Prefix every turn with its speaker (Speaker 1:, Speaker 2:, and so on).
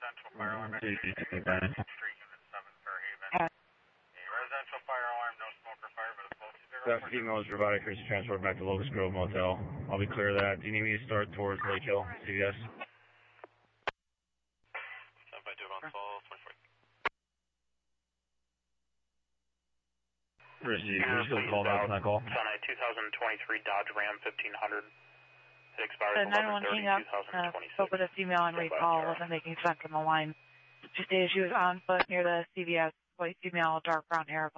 Speaker 1: residential fire alarm at Street, Unit 7, Fairhaven. Residential fire alarm, no smoke or fire, but it's both zero.
Speaker 2: That female is provided for transport back to Locust Grove Motel. I'll be clear of that. Do you need me to start towards Lake Hill, CVS?
Speaker 1: 752 on fall, 24.
Speaker 2: Receive. Who's going to call out on that call?
Speaker 1: It's on a 2023 Dodge Ram 1500. It expires
Speaker 3: The 911 spoke with a female on recall. Wasn't making sense on the line. She stated she was on foot near the CVS. White female, dark brown hair.